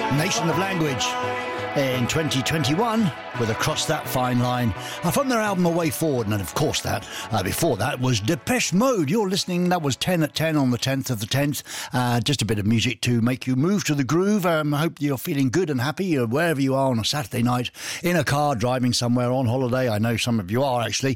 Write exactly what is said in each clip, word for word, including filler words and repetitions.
Nation of Language in twenty twenty-one with Across That Fine Line uh, from their album A Way Forward. And of course that uh, before that was Depeche Mode. You're listening, that was ten at ten on the tenth of the tenth. Uh, just a bit of music to make you move to the groove. um, I hope you're feeling good and happy uh, wherever you are on a Saturday night, in a car, driving somewhere, on holiday. I know some of you are actually.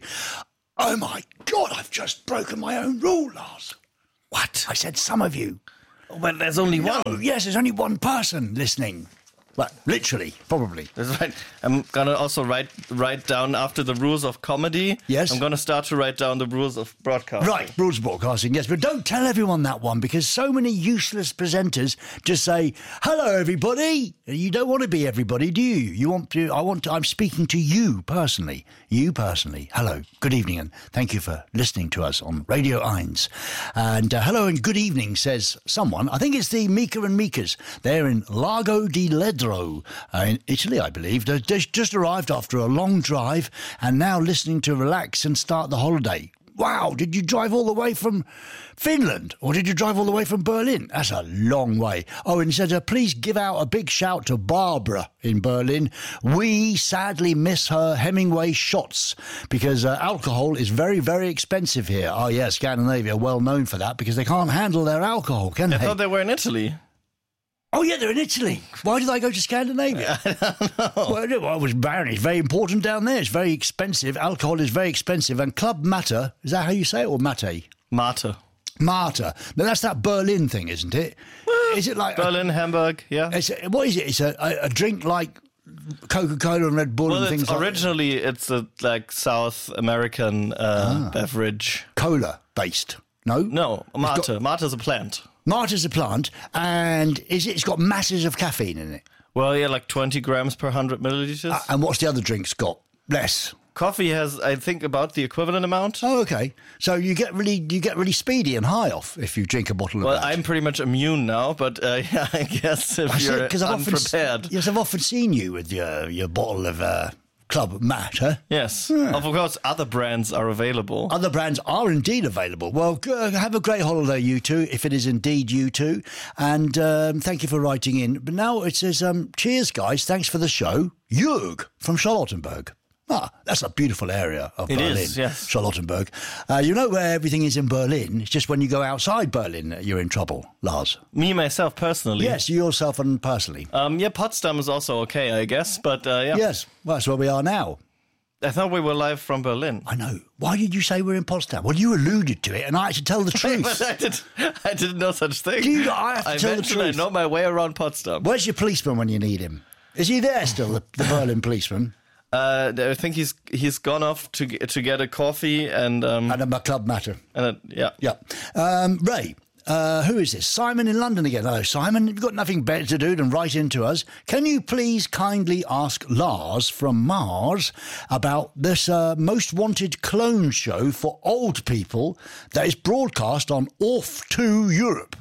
Oh my God, I've just broken my own rule, Lars. What? I said some of you. Well, there's only No, one. yes, there's only one person listening. Well, literally, probably. That's right. I'm gonna also write write down after the rules of comedy. Yes. I'm gonna start to write down the rules of broadcasting. Right, rules of broadcasting, yes. But don't tell everyone that one, because so many useless presenters just say, hello, everybody. You don't want to be everybody, do you? You want to, I want to, I'm speaking to you personally. You personally. Hello, good evening, and thank you for listening to us on Radio Eins. And uh, hello and good evening, says someone. I think it's the Mika and Mikas. They're in Lago di Ledro. Uh, in Italy, I believe. They just, just arrived after a long drive and now listening to relax and start the holiday. Wow, did you drive all the way from Finland or did you drive all the way from Berlin? That's a long way. Oh, and he said, uh, please give out a big shout to Barbara in Berlin. We sadly miss her Hemingway shots because uh, alcohol is very, very expensive here. Oh, yeah, Scandinavia are well known for that because they can't handle their alcohol, can I they? thought they were in Italy. Oh, yeah, they're in Italy. Why did I go to Scandinavia? I don't know. Well, well, it was barren. It's very important down there. It's very expensive. Alcohol is very expensive. And Club Mate, is that how you say it, or Mate? Mate. Mate. Now, that's that Berlin thing, isn't it? Well, is it like... Berlin, a, Hamburg, yeah. It's a, what is it? It's a, a, a drink like Coca-Cola and Red Bull well, and things it's like that? originally it's a like South American uh, Ah. beverage. Cola-based. No? No, mate. got- Mate is a plant. Mate is a plant, and is it, it's got masses of caffeine in it. Well, yeah, like twenty grams per one hundred milliliters. Uh, and what's the other drinks got? Less. Coffee has, I think, about the equivalent amount. Oh, okay. So you get really you get really speedy and high off if you drink a bottle of Well, that. I'm pretty much immune now, but uh, yeah, I guess if I see, you're 'cause I've unprepared. Often, yes, I've often seen you with your your bottle of uh, Club Mate. Huh? Yes. Of course, other brands are available. Other brands are indeed available. Well, g- uh, have a great holiday, you two, if it is indeed you two. And um, thank you for writing in. But now it says, um, cheers, guys. Thanks for the show. Jörg from Charlottenburg. Ah, that's a beautiful area of It Berlin. is, yes. Charlottenburg. Uh, you know where everything is in Berlin? It's just when you go outside Berlin that you're in trouble, Lars. Me, myself, personally. Yes, you yourself and personally. Um, yeah, Potsdam is also okay, I guess, but uh, yeah. Yes, well, that's where we are now. I thought we were live from Berlin. I know. Why did you say we're in Potsdam? Well, you alluded to it, and I had to tell the truth. But I, did, I didn't know such thing. You- I have to I tell the mentioned truth. I know my way around Potsdam. Where's your policeman when you need him? Is he there still, the, the Berlin policeman? Uh, I think he's he's gone off to get, to get a coffee and um And a Club Matter. and a, yeah. Yeah. Um, Ray, uh, who is this? Simon in London again. Hello, Simon. You've got nothing better to do than write into us. Can you please kindly ask Lars from Mars about this uh, Most Wanted clone show for old people that is broadcast on Off to Europe?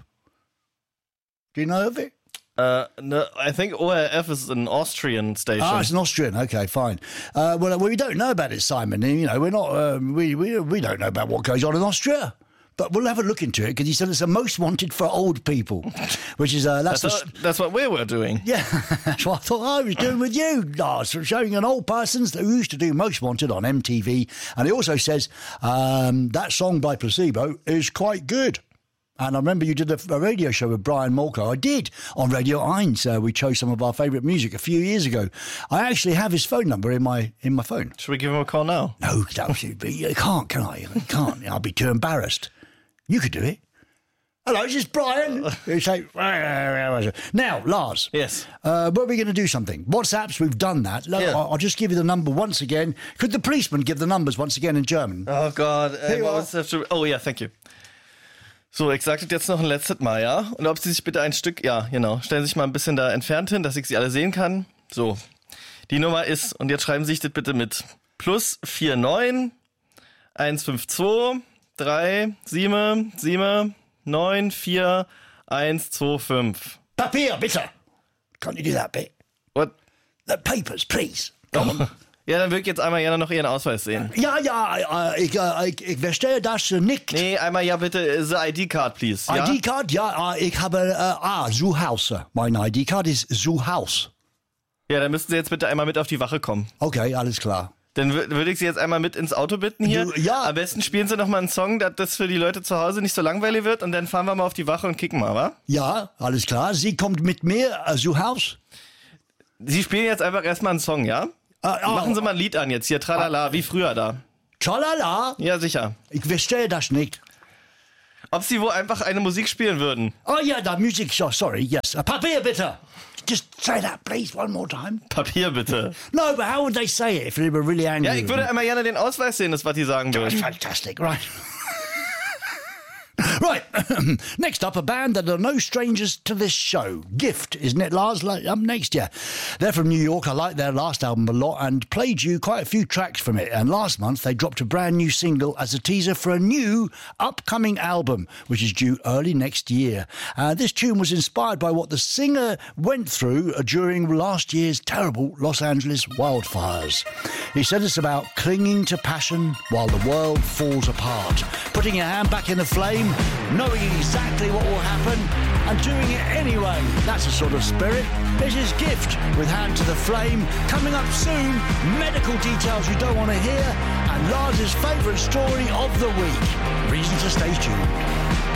Do you know of it? Uh, no, I think O R F is an Austrian station. Ah, it's an Austrian. Okay, fine. Uh, well, we don't know about it, Simon. You know, we're not. Um, we we we don't know about what goes on in Austria. But we'll have a look into it because he said it's the most wanted for old people, which is uh, that's that's, the. what, that's what we were doing. Yeah, that's what I thought I was doing with you, Lars, showing an old person who used to do Most Wanted on M T V. And he also says um, that song by Placebo is quite good. And I remember you did a, a radio show with Brian Molko. I did on Radio Eins. Uh, we chose some of our favourite music a few years ago. I actually have his phone number in my in my phone. Should we give him a call now? No, that would be, you can't, can I? I can't. I'll be too embarrassed. You could do it. Hello, this is Brian. You say, now, Lars. Yes. Uh, but we're going to do something. WhatsApps, we've done that. Look, Yeah. I'll, I'll just give you the number once again. Could the policeman give the numbers once again in German? Oh God. Äh, you what are. was das für- oh ja, thank you. So, ich sagte jetzt noch ein letztes Mal, ja? Und ob Sie sich bitte ein Stück, ja, genau, stellen Sie sich mal ein bisschen da entfernt hin, dass ich Sie alle sehen kann. So, die Nummer ist, und jetzt schreiben Sie sich das bitte mit, plus vier neun eins fünf zwei drei sieben sieben neun vier eins zwei fünf. Papier, bitte. Can't you do that bit? What? The papers, please. Come on. Ja, dann würde ich jetzt einmal gerne noch Ihren Ausweis sehen. Ja, ja, äh, ich, äh, ich, ich verstehe das nicht. Nee, einmal ja bitte the I D-Card, please. Ja? I D-Card, ja, äh, ich habe, äh, ah, Zuhause. Mein I D-Card ist Zuhaus. Ja, dann müssten Sie jetzt bitte einmal mit auf die Wache kommen. Okay, alles klar. Dann wür- würde ich Sie jetzt einmal mit ins Auto bitten hier. Du, ja. Am besten spielen Sie noch mal einen Song, dass das für die Leute zu Hause nicht so langweilig wird und dann fahren wir mal auf die Wache und kicken mal, wa? Ja, alles klar. Sie kommt mit mir, äh, Zuhaus. Sie spielen jetzt einfach erstmal einen Song, ja? Äh, oh, Machen Sie mal ein Lied an jetzt, hier, tralala, wie früher da. Tralala. Ja, sicher. Ich verstehe das nicht. Ob Sie wohl einfach eine Musik spielen würden? Oh ja, the music, so, sorry, yes. Uh, Papier, bitte. Just say that, please, one more time. Papier bitte. No, but how would they say it if they were really angry? Ja, ich würde einmal gerne den Ausweis sehen, das was die sagen That's würden. fantastic, right? Right, next up, a band that are no strangers to this show. Gift, isn't it, Lars? Like, up next, yeah. They're from New York. I like their last album a lot and played you quite a few tracks from it. And last month, they dropped a brand new single as a teaser for a new upcoming album, which is due early next year. Uh, this tune was inspired by what the singer went through during last year's terrible Los Angeles wildfires. He said it's about clinging to passion while the world falls apart, putting your hand back in the flame, knowing exactly what will happen and doing it anyway. That's the sort of spirit. This is Gift with Hand to the Flame. Coming up soon, medical details you don't want to hear and Lars' favourite story of the week. Reason to stay tuned.